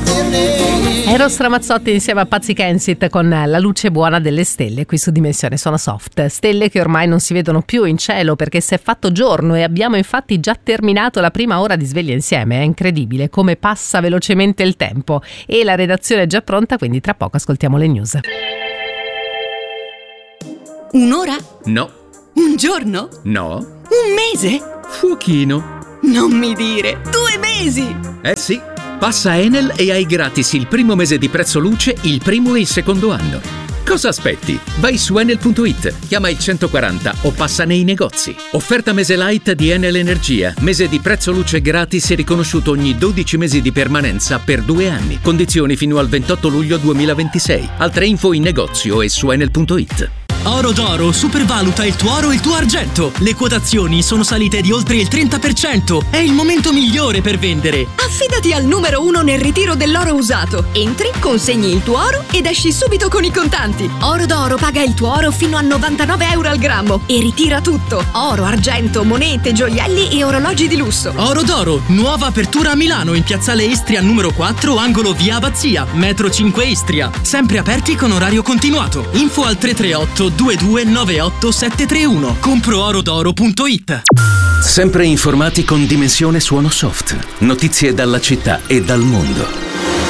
Eros Ramazzotti insieme a Pazzi Kensit con La luce buona delle stelle qui su Dimensione Suono Soft. Stelle che ormai non si vedono più in cielo perché si è fatto giorno e abbiamo infatti già terminato la prima ora di sveglia insieme. È incredibile come passa velocemente il tempo e la redazione è già pronta, quindi tra poco ascoltiamo le news. Un'ora? No. Un giorno? No. Un mese? Fuochino. Non mi dire! 2 mesi! Sì. Passa Enel e hai gratis il primo mese di prezzo luce, il primo e il secondo anno. Cosa aspetti? Vai su Enel.it, chiama il 140 o passa nei negozi. Offerta mese light di Enel Energia. Mese di prezzo luce gratis e riconosciuto ogni 12 mesi di permanenza per 2 anni. Condizioni fino al 28 luglio 2026. Altre info in negozio e su Enel.it. Oro d'Oro supervaluta il tuo oro e il tuo argento. Le quotazioni sono salite di oltre il 30%. È il momento migliore per vendere. Affidati al numero 1 nel ritiro dell'oro usato. Entri, consegni il tuo oro ed esci subito con i contanti. Oro d'Oro paga il tuo oro fino a 99 euro al grammo e ritira tutto. Oro, argento, monete, gioielli e orologi di lusso. Oro d'Oro, nuova apertura a Milano in piazzale Istria numero 4, angolo via Abbazia, metro 5 Istria. Sempre aperti con orario continuato. Info al 338 2298 731. Comproorodoro.it. Sempre informati con Dimensione Suono Soft. Notizie dalla città e dal mondo.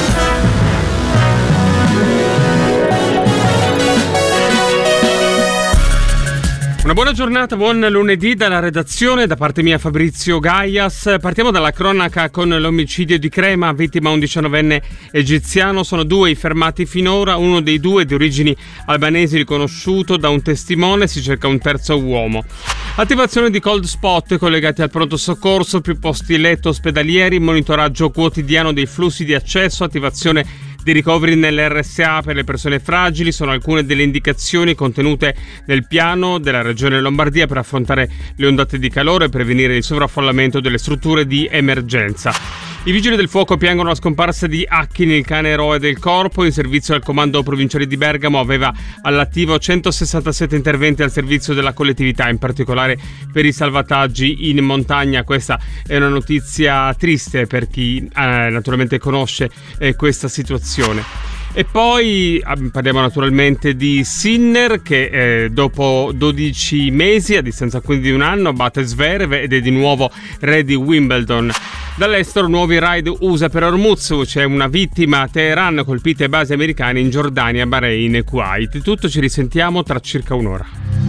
Una buona giornata, buon lunedì dalla redazione, da parte mia Fabrizio Gaias. Partiamo dalla cronaca con l'omicidio di Crema, vittima un 19enne egiziano. Sono 2 i fermati finora, uno dei 2 di origini albanesi riconosciuto da un testimone, si cerca un terzo uomo. Attivazione di cold spot collegati al pronto soccorso, più posti letto ospedalieri, monitoraggio quotidiano dei flussi di accesso, attivazione di ricoveri nell'RSA per le persone fragili sono alcune delle indicazioni contenute nel piano della Regione Lombardia per affrontare le ondate di calore e prevenire il sovraffollamento delle strutture di emergenza. I vigili del fuoco piangono la scomparsa di Achin, il cane eroe del corpo. In servizio al comando provinciale di Bergamo aveva all'attivo 167 interventi al servizio della collettività, in particolare per i salvataggi in montagna. Questa è una notizia triste per chi naturalmente conosce questa situazione. E poi parliamo naturalmente di Sinner che dopo 12 mesi, a distanza quindi di un anno, batte Zverev ed è di nuovo re di Wimbledon. Dall'estero nuovi raid USA per Hormuz, c'è una vittima a Teheran, colpite basi americane in Giordania, Bahrain e Kuwait. Tutto, ci risentiamo tra circa un'ora.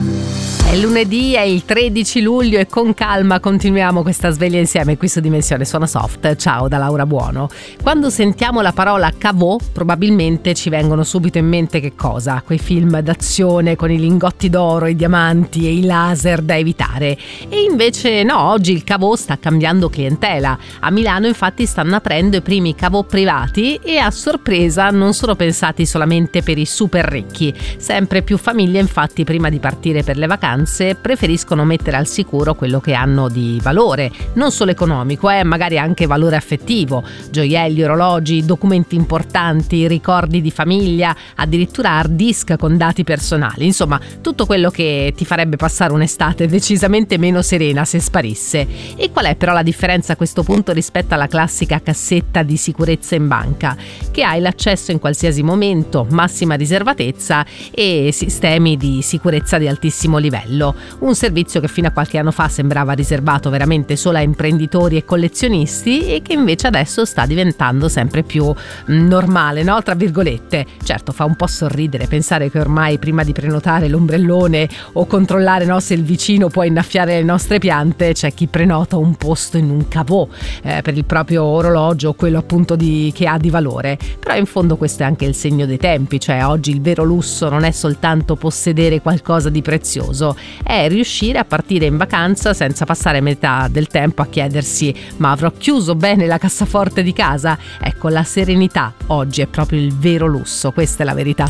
È lunedì, è il 13 luglio e con calma continuiamo questa sveglia insieme qui su Dimensione Suono Soft. Ciao da Laura Buono. Quando sentiamo la parola caveau probabilmente ci vengono subito in mente che cosa? Quei film d'azione con i lingotti d'oro, i diamanti e i laser da evitare. E invece no, oggi il caveau sta cambiando clientela. A Milano infatti stanno aprendo i primi caveau privati e a sorpresa non sono pensati solamente per i super ricchi. Sempre più famiglie infatti prima di partire per le vacanze preferiscono mettere al sicuro quello che hanno di valore, non solo economico, magari anche valore affettivo, gioielli, orologi, documenti importanti, ricordi di famiglia, addirittura hard disk con dati personali, insomma tutto quello che ti farebbe passare un'estate decisamente meno serena se sparisse. E qual è però la differenza a questo punto rispetto alla classica cassetta di sicurezza in banca? Che hai l'accesso in qualsiasi momento, massima riservatezza e sistemi di sicurezza di altissimo livello. Un servizio che fino a qualche anno fa sembrava riservato veramente solo a imprenditori e collezionisti e che invece adesso sta diventando sempre più normale, no? Tra virgolette. Certo, fa un po' sorridere pensare che ormai prima di prenotare l'ombrellone o controllare se il vicino può innaffiare le nostre piante c'è chi prenota un posto in un caveau per il proprio orologio, quello appunto che ha di valore. Però in fondo questo è anche il segno dei tempi, cioè oggi il vero lusso non è soltanto possedere qualcosa di prezioso, è riuscire a partire in vacanza senza passare metà del tempo a chiedersi: ma avrò chiuso bene la cassaforte di casa? Ecco, la serenità oggi è proprio il vero lusso, questa è la verità.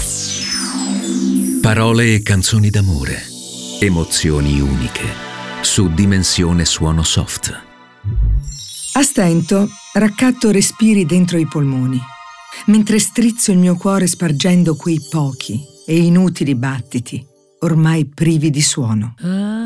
Parole e canzoni d'amore, emozioni uniche, su Dimensione Suono Soft. A stento, raccatto respiri dentro i polmoni, mentre strizzo il mio cuore spargendo quei pochi e inutili battiti, ormai privi di suono.